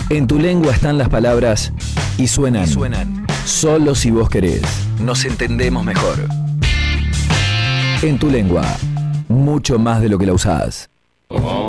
En tu lengua están las palabras y suenan. Solo si vos querés. Nos entendemos mejor. En tu lengua, mucho más de lo que la usás.